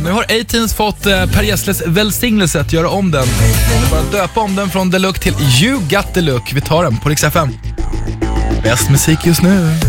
Nu har A-Teens fått Per Gessles välsignelse att göra om den. Det är bara att döpa om den från The Look till You Got The Look. Vi tar den på Rix FM. Bäst musik just nu.